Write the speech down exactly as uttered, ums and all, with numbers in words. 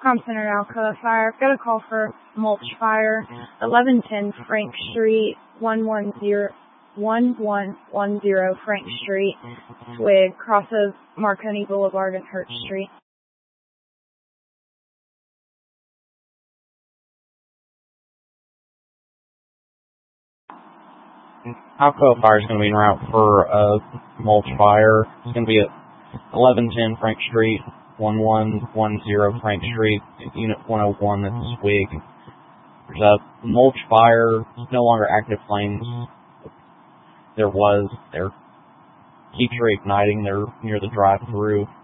Com Center Alcoa Fire. I've got a call for mulch fire, eleven ten Frank Street, one one zero one one one zero Frank Street, Swig, cross of Marconi Boulevard and Hurt Street. Alcoa Fire is going to be en route for a mulch fire. It's going to be at eleven ten Frank Street, one one one zero Frank Street, Unit one oh one, that's Swig. There's a mulch fire, no longer active flames. There was, they're keeps reigniting. They're near the drive-through.